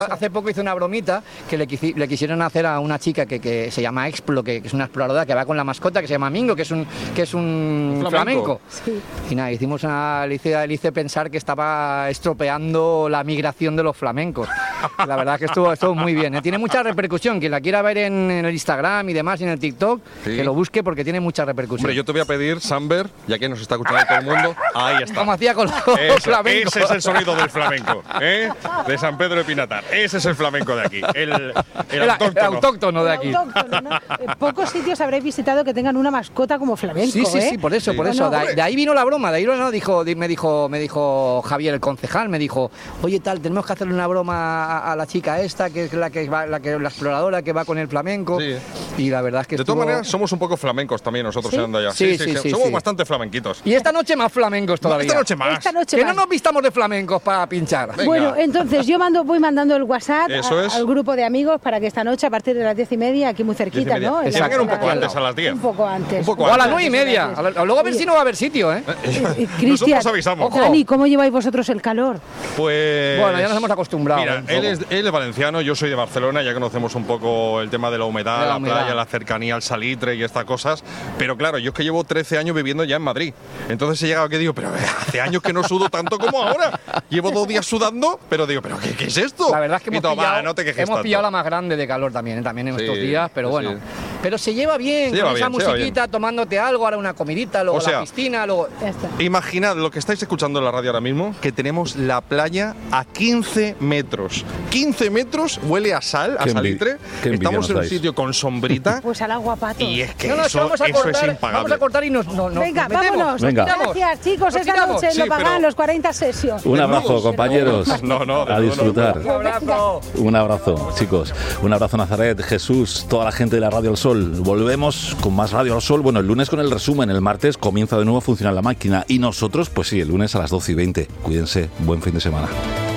Hace poco hice una bromita que le quisieron hacer a una chica que se llama Explo, que es una exploradora que va con la mascota que se llama Mingo, que es un flamenco. Sí. Y nada, le hice pensar que estaba estropeando la migración de los flamencos. La verdad que estuvo muy bien, ¿eh? Tiene mucha repercusión. Quien la quiera ver en el Instagram y demás y en el TikTok, sí, que lo busque porque tiene mucha repercusión. Hombre, yo te voy a pedir, Samber, ya que nos está escuchando todo el mundo, ahí está. Como hacía con los flamencos. Ese es el sonido del flamenco, ¿eh? De San Pedro de Pinatar. Ese es el flamenco de aquí, el autóctono de aquí. Autóctono, ¿no? Pocos sitios habréis visitado que tengan una mascota como flamenco. Sí, por eso. De ahí vino la broma, de ahí me dijo Javier, el concejal, me dijo, oye, tenemos que hacerle una broma a la chica esta, que es la exploradora que va con el flamenco. Sí. Y la verdad es que de todas maneras, somos un poco flamencos también nosotros, ¿sí? Allá. Sí, somos bastante flamenquitos. Y esta noche más flamencos todavía. Esta noche más. Que no nos vistamos de flamencos para pinchar. Venga. Bueno, entonces yo voy mandando el WhatsApp al grupo de amigos para que esta noche a partir de las 10:30, aquí muy cerquita, ¿no? Que salgan un poco antes, a las 10. Un poco antes. O a las 9:30. Luego a ver si no va a haber sitio, ¿eh? Cristian, nosotros avisamos. Dani, ¿cómo lleváis vosotros el calor? Pues... Bueno, ya nos hemos acostumbrado. Mira, él es valenciano, yo soy de Barcelona, ya conocemos un poco el tema de la humedad, la playa, la cercanía al salitre y estas cosas. Pero claro, yo es que llevo 13 años viviendo ya en Madrid. Entonces he llegado aquí y digo, pero hace años que no sudo tanto como ahora. Llevo 2 días sudando, pero digo, ¿pero qué es esto? La verdad es que hemos pillado la más grande de calor también en estos días, pero bueno. Sí. Pero se lleva bien, con esa musiquita, tomándote algo, ahora una comidita, luego la piscina, luego... Imaginad lo que estáis escuchando en la radio ahora mismo, que tenemos la playa a 15 metros. 15 metros, huele a sal, a salitre. Estamos en un sitio con sombrita. Pues al agua, pato. Y es que eso es impagable. Vamos a cortar y nos Venga, metemos. Vámonos. Venga. Gracias, chicos. Esta noche lo pagan los 40 Sessions. Un abrazo, compañeros. A disfrutar. Un abrazo, chicos. Un abrazo, Nazaret, Jesús, toda la gente de la Radio al Sol. Volvemos con más Radio al Sol. Bueno, el lunes con el resumen, el martes comienza de nuevo a funcionar la máquina. Y nosotros, pues sí, el lunes a las 12:20. Cuídense, buen fin de semana.